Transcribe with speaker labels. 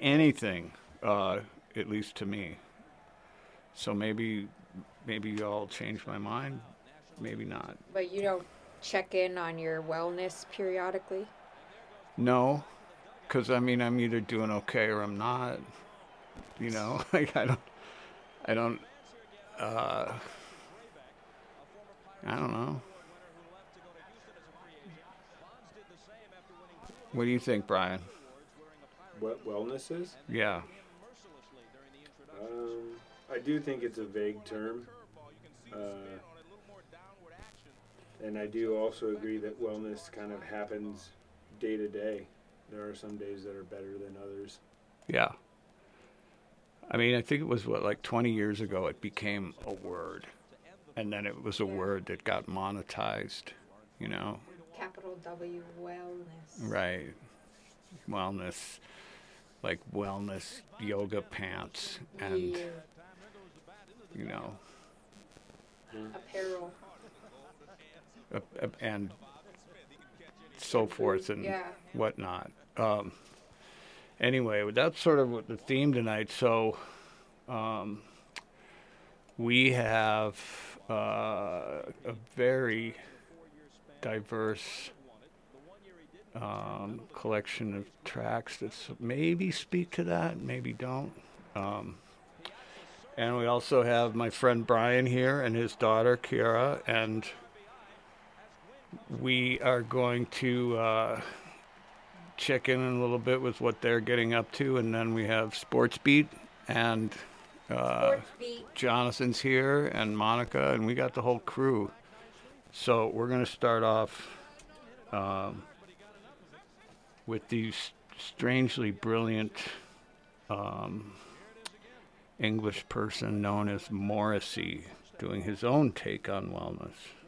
Speaker 1: anything, at least to me. So maybe I'll change my mind. Maybe not.
Speaker 2: But you don't check in on your wellness periodically?
Speaker 1: No, because I mean I'm either doing okay or I'm not. Like I don't, uh, I don't know. What do you think, Brian?
Speaker 3: What wellness is?
Speaker 1: Yeah.
Speaker 3: I do think it's a vague term. And I do also agree that wellness kind of happens day to day. There are some days that are better than others.
Speaker 1: Yeah. I mean, I think it was like 20 years ago it became a word. And then it was a word that got monetized,
Speaker 2: Capital W, wellness.
Speaker 1: Right. Wellness, like wellness yoga pants and,
Speaker 2: Yeah.
Speaker 1: you know,
Speaker 2: Apparel.
Speaker 1: and so forth and
Speaker 2: Yeah.
Speaker 1: whatnot. Anyway, that's sort of what the theme tonight. So we have a very diverse collection of tracks that maybe speak to that, maybe don't. And we also have my friend Brian here and his daughter Kiara, and we are going to check in a little bit with what they're getting up to, and then we have Sports Beat and Jonathan's here and Monica, and we got the whole crew. So we're going to start off with these strangely brilliant English person known as Morrissey doing his own take on wellness.